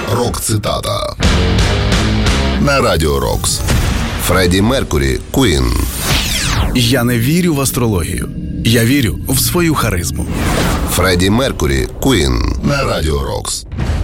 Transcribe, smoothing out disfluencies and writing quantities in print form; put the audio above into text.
Рок-цитата на Радіо Рокс. Фредді Меркурі, Queen. Я не вірю в астрологію. Я вірю в свою харизму. Фредді Меркурі, Queen на Радіо Рокс.